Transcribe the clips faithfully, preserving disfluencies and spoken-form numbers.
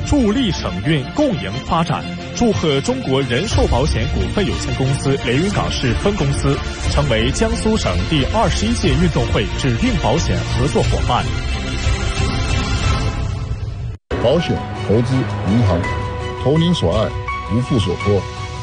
助力省运共赢发展。祝贺中国人寿保险股份有限公司连云港市分公司成为江苏省第二十一届运动会指定保险合作伙伴。 保险、投资、银行，投您所爱，无负所托。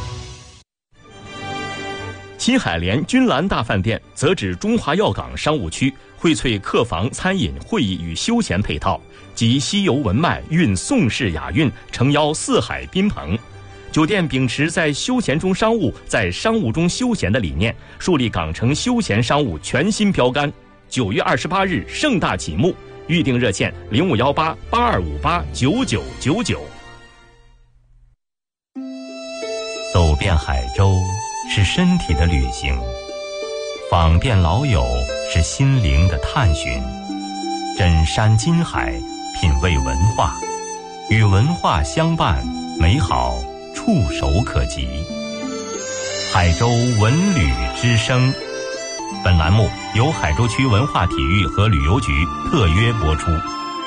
新海联君兰大饭店则指中华药港商务区，荟萃客房、餐饮、会议与休闲配套，集西游文脉、蕴宋式雅韵，诚邀四海宾朋。酒店秉持在休闲中商务，在商务中休闲的理念，树立港城休闲商务全新标杆。九月二十八日盛大启幕，预订热线零五幺八八二五八九九九九。 走遍海州是身体的旅行，访遍老友是心灵的探寻，枕山金海，品味文化，与文化相伴，美好触手可及。海州文旅之声，本栏目由海州区文化体育和旅游局特约播出。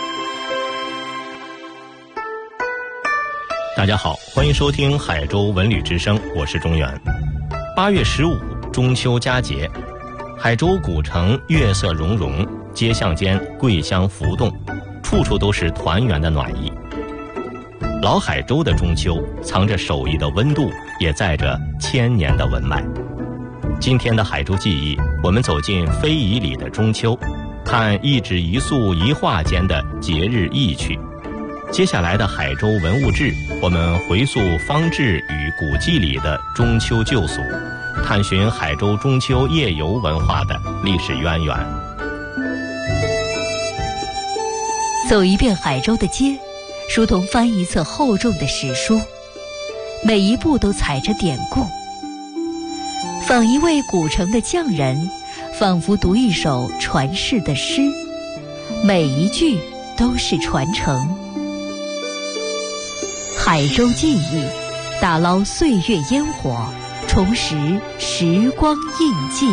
大家好，欢迎收听海州文旅之声，我是中原。八月十五，中秋佳节，海州古城月色融融，街巷间桂香浮动，处处都是团圆的暖意。老海州的中秋藏着手艺的温度，也载着千年的文脉。今天的海州记忆，我们走进非遗里的中秋，看一纸一塑一画间的节日意趣。接下来的海州文物志，我们回溯方志与古迹里的中秋旧俗，探寻海州中秋夜游文化的历史渊源。 走一遍海州的街，如同翻一册厚重的史书，每一步都踩着典故。访一位古城的匠人，仿佛读一首传世的诗，每一句都是传承。海州记忆，打捞岁月烟火，重拾时光印记。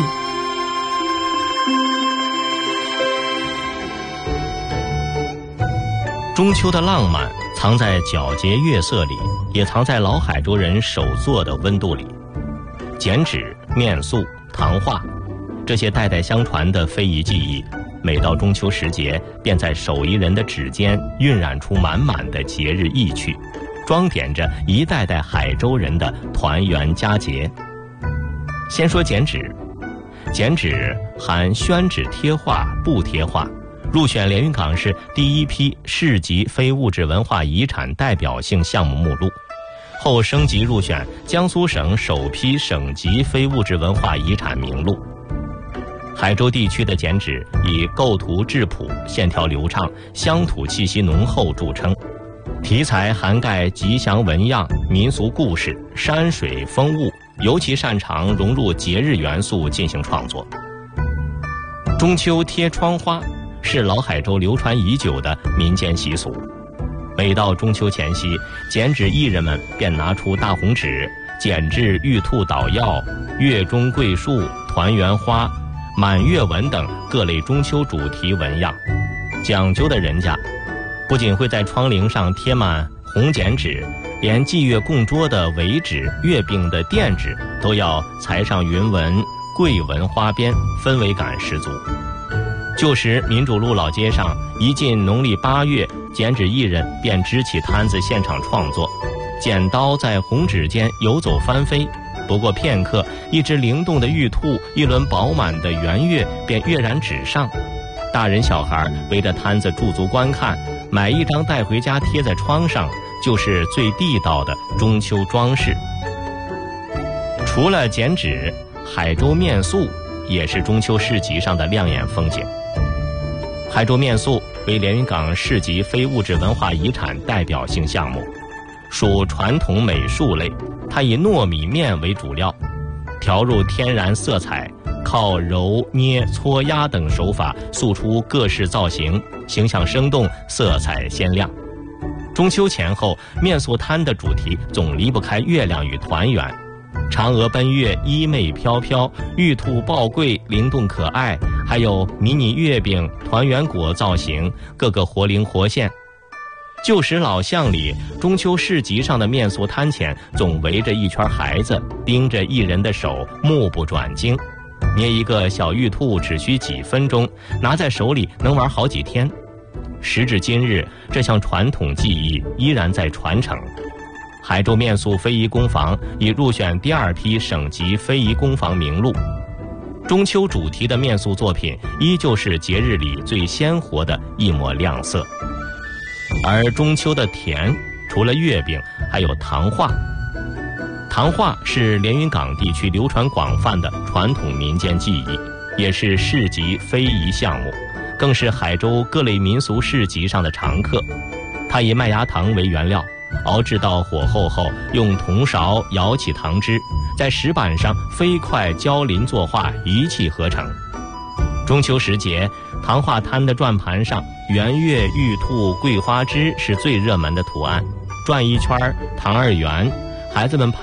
中秋的浪漫藏在皎洁月色里，也藏在老海州人手作的温度里。剪纸、面塑、糖画，这些代代相传的非遗技艺，每到中秋时节，便在手艺人的指尖晕染出满满的节日意趣，装点着一代代海州人的团圆佳节。先说剪纸，剪纸含宣纸贴画、布贴画，入选连云港市第一批市级非物质文化遗产代表性项目目录，后升级入选江苏省首批省级非物质文化遗产名录。海州地区的剪纸以构图质朴、线条流畅、乡土气息浓厚著称，题材涵盖吉祥纹样、民俗故事、山水风物，尤其擅长融入节日元素进行创作。中秋贴窗花是老海州流传已久的民间习俗，每到中秋前夕，剪纸艺人们便拿出大红纸，剪制玉兔捣药、月中桂树、团圆花、满月纹等各类中秋主题纹样。讲究的人家不仅会在窗棂上贴满红剪纸，连祭月供桌的围纸、月饼的垫纸都要裁上云纹、桂纹花边，氛围感十足。旧时民主路老街上，一进农历八月，剪纸艺人便支起摊子现场创作，剪刀在红纸间游走翻飞。不过片刻，一只灵动的玉兔，一轮饱满的圆月便跃然纸上。大人小孩围着摊子驻足观看，买一张带回家贴在窗上，就是最地道的中秋装饰。除了剪纸，海州面塑也是中秋市集上的亮眼风景。海州面塑为连云港市级非物质文化遗产代表性项目，属传统美术类。它以糯米面为主料，调入天然色彩，靠揉捏搓压等手法塑出各式造型，形象生动，色彩鲜亮。中秋前后，面塑摊的主题总离不开月亮与团圆。嫦娥奔月衣袂飘飘，玉兔抱桂灵动可爱，还有迷你月饼、团圆果造型，个个活灵活现。 旧时老巷里，中秋市集上的面俗摊前总围着一圈孩子，盯着一人的手，目不转睛。捏一个小玉兔只需几分钟，拿在手里能玩好几天。时至今日，这项传统技艺依然在传承。海州面塑非遗工坊已入选第二批省级非遗工坊名录。中秋主题的面塑作品依旧是节日里最鲜活的一抹亮色。而中秋的甜，除了月饼，还有糖化。糖化是连云港地区流传广泛的传统民间技艺，也是市级非遗项目，更是海州各类民俗市集上的常客。它以麦芽糖为原料，熬制到火候后，用铜勺舀起糖汁，在石板上飞快浇淋作画，一气呵成。中秋时节，糖化摊的转盘上，圆月、玉兔、桂花枝是最热门的图案。转一圈，糖儿圆，孩子们排